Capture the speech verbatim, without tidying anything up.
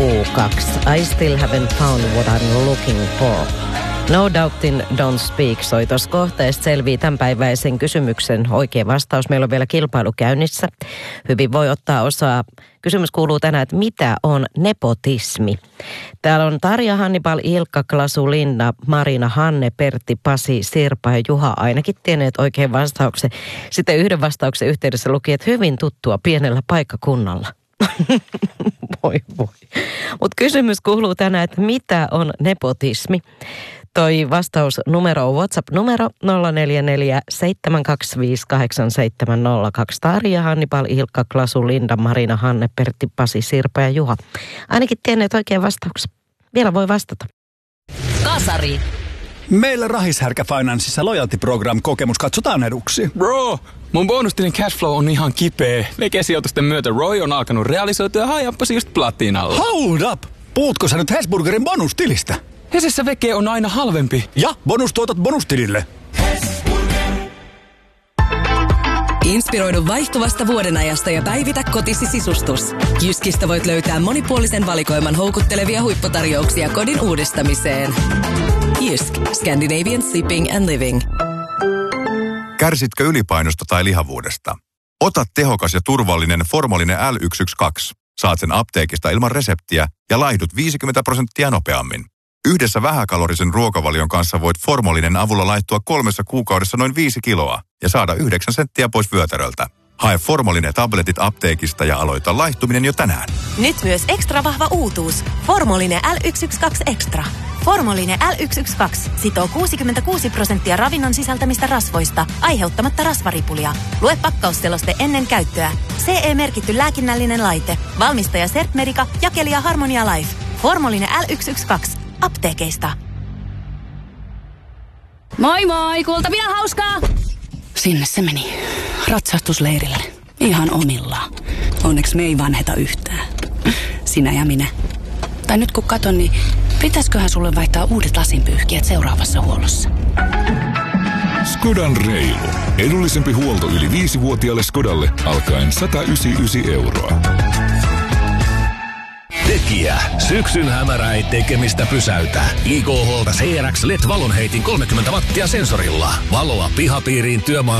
U kaksi. I still haven't found what I'm looking for. No Doubtin Don't Speak soi tuossa kohteesta selvii tämänpäiväisen kysymyksen oikea vastaus. Meillä on vielä kilpailu käynnissä. Hyvin voi ottaa osaa. Kysymys kuuluu tänään, että mitä on nepotismi? Täällä on Tarja, Hannibal, Ilkka, Klasu, Linna, Marina, Hanne, Pertti, Pasi, Sirpa ja Juha ainakin tienneet oikein vastauksen. Sitten yhden vastauksen yhteydessä luki, että hyvin tuttua pienellä paikkakunnalla. Voi voi. Mutta kysymys kuuluu tänään, että mitä on nepotismi? Toi vastausnumero on WhatsApp-numero nolla neljä neljä seitsemän kaksi viisi kahdeksan seitsemän nolla kaksi. Tarja, Hannibal, Ilkka, Klasu, Linda, Marina, Hanne, Pertti, Pasi, Sirpa ja Juha. Ainakin tienneet oikein vastauksen. Vielä voi vastata. Kasari. Meillä Rahishärkä Financeissa Loyalty Program -kokemus katsotaan eduksi. Bro, mun bonustilin cashflow on ihan kipeä. Veke-sijoitusten myötä Roy on alkanut realisoitua ja hajappasi just platinalla. Hold up! Puhutko sä nyt Hesburgerin bonustilistä? Hesessä veke on aina halvempi. Ja bonustuotot bonustilille. Inspiroidu vaihtuvasta vuodenajasta ja päivitä kotisi sisustus. Jyskistä voit löytää monipuolisen valikoiman houkuttelevia huipputarjouksia kodin uudistamiseen. Jysk, Scandinavian Shipping and Living. Kärsitkö ylipainosta tai lihavuudesta? Ota tehokas ja turvallinen Formolinen L yksi yksi kaksi. Saat sen apteekista ilman reseptiä ja laihdut viisikymmentä prosenttia nopeammin. Yhdessä vähäkalorisen ruokavalion kanssa voit Formolinen avulla laihtua kolmessa kuukaudessa noin viisi kiloa ja saada yhdeksän senttiä pois vyötäröltä. Hae Formolinen tabletit apteekista ja aloita laihtuminen jo tänään. Nyt myös ekstra vahva uutuus. Formolinen L yksi yksi kaksi Extra. Formolinen L yksi yksi kaksi sitoo kuusikymmentäkuusi prosenttia ravinnon sisältämistä rasvoista, aiheuttamatta rasvaripulia. Lue pakkausseloste ennen käyttöä. C E-merkitty lääkinnällinen laite. Valmistaja Sertmedica, jakelija Harmonia Life. Formolinen L yksi yksi kaksi. Apteekeista. Moi moi, kuultavia hauskaa! Sinne se meni. Ratsastusleirille. Ihan omillaan. Onneksi me ei vanheta yhtään. Sinä ja minä. Tai nyt kun katon, niin pitäisköhän sulle vaihtaa uudet lasinpyyhkijät seuraavassa huollossa? Skodan reilu. Edullisempi huolto yli viisivuotiaalle Skodalle alkaen sata yhdeksänkymmentäyhdeksän euroa. Tekijä. Syksyn hämärä ei tekemistä pysäytä. I K H:lta C R X L E D-valonheitin kolmekymmentä wattia sensorilla. Valoa pihapiiriin, työmaa